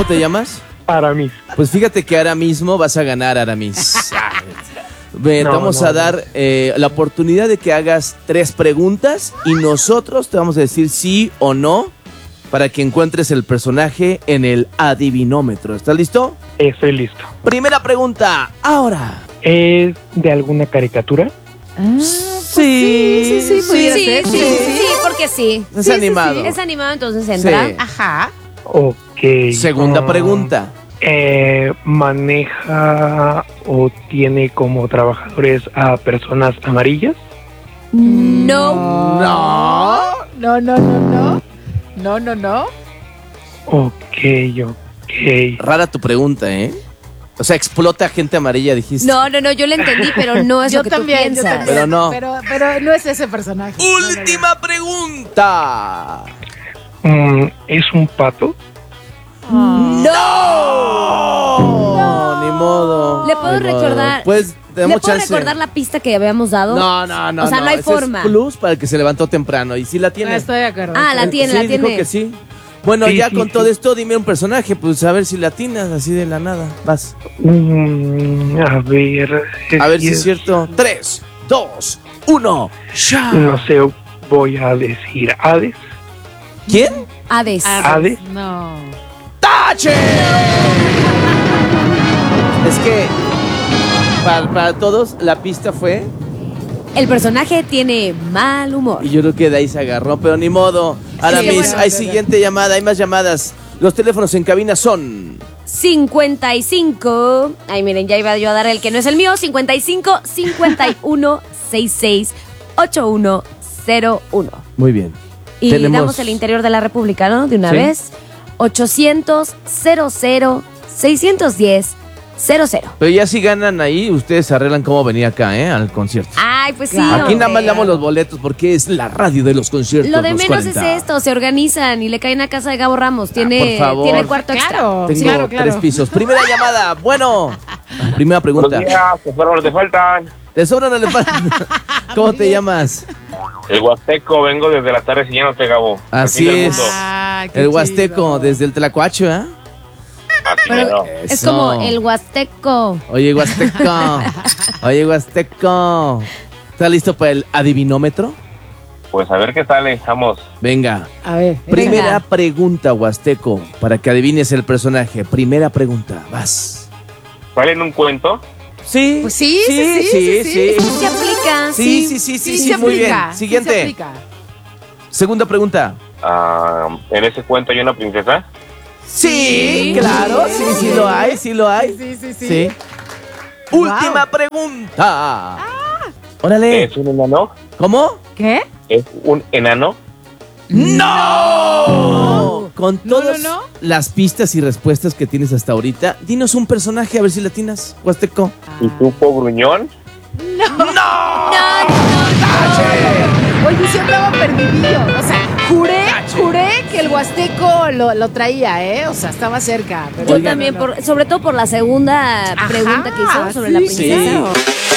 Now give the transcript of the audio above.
¿Cómo te llamas? Aramis. Pues fíjate que ahora mismo vas a ganar, Aramis. Ven, No, vamos no, a dar la oportunidad de que hagas 3 preguntas y nosotros te vamos a decir sí o no para que encuentres el personaje en el adivinómetro. ¿Estás listo? Estoy listo. Primera pregunta, ahora. ¿Es de alguna caricatura? Sí, pudiera Sí, ser. sí, porque sí. Es animado. Es animado, entonces entra. Sí. Ajá. Ok. Segunda pregunta. ¿Maneja o tiene como trabajadores a personas amarillas? No. No. No. Ok. Rara tu pregunta, ¿eh? O sea, explota gente amarilla, dijiste. No, yo lo entendí, pero no es Yo lo que tú también, piensas. Pero no. Pero no es ese personaje. Última pregunta. ¿Es un pato? No, ni modo. ¿Le puedo Ni modo. recordar? Pues, ¿Le tenemos puedo chance. recordar la pista que habíamos dado? No. O sea, no hay Ese forma. Es plus para el que se levantó temprano. Y sí la tiene. Estoy de acuerdo. Ah, la tiene, Sí, la dijo tiene. que sí. Bueno, Sí, ya sí, con sí. todo esto, dime un personaje, pues a ver si latinas así de la nada. Vas. A ver. A ver si es cierto. 3, 2, 1. ¡Ya! No sé, voy a decir Hades. ¿Quién? Hades. Hades. No. ¡Tache! Es que para todos la pista fue. El personaje tiene mal humor. Y yo creo que de ahí se agarró, pero ni modo. Ahora Sí, mis, bueno, hay siguiente llamada, hay más llamadas. Los teléfonos en cabina son. 55. Ay, miren, ya iba yo a dar el que no es el mío. 55 51 66 8101. Muy bien. Y Tenemos- damos el interior de la República, ¿no? De una Sí. vez. 800 00 610 00. Pero ya si ganan ahí, ustedes arreglan cómo venir acá, al concierto. Ay, pues sí. Claro. Aquí nada más hombre. le damos los boletos porque es la radio de los conciertos. Lo de los menos 40. es esto, se organizan y le caen a casa de Gabo Ramos. por Tiene, favor. tiene cuarto extra. Claro, Tengo claro. 3 pisos. Primera llamada. Bueno. Primera pregunta. Buenos días, que fueron los que faltan. ¿Te sobra o no le falta? ¿Cómo te llamas? El Huasteco, vengo desde las tardes siguiéndote, Gabo. Así Al fin del es. mundo. Ah, qué El Huasteco, chido. desde el Tlacuacho, ¿eh? Así Pero mero. es Eso. como el Huasteco. Oye, Huasteco. Oye, Huasteco. ¿Estás listo para el adivinómetro? Pues a ver qué sale, vamos. Venga. A ver. Primera pregunta, Huasteco, para que adivines el personaje. Primera pregunta, vas. ¿Sale en un cuento? Sí. Pues sí. Sí se aplica. Sí, se muy bien. aplica, sí se Siguiente. aplica. Segunda pregunta. ¿En ese cuento hay una princesa? Sí, claro, sí lo hay, sí lo hay. Sí. Última pregunta. Órale. ¿Es un enano? ¿Cómo? ¿Qué? ¿Es un enano? ¡No! Con No, todas no. las pistas y respuestas que tienes hasta ahorita, dinos un personaje a ver si latinas, Huasteco. ¿Y tú, Gruñón? Oye, sí andaba perdidillo. O sea, juré que el Huasteco lo traía, ¿eh? O sea, estaba cerca. Pero Yo Oigan, también, no. sobre todo por la segunda Ajá, pregunta que hizo sobre la sí, princesa. sí.